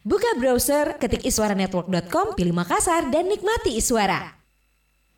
Buka browser, ketik iswaranetwork.com, pilih Makassar dan nikmati Iswara.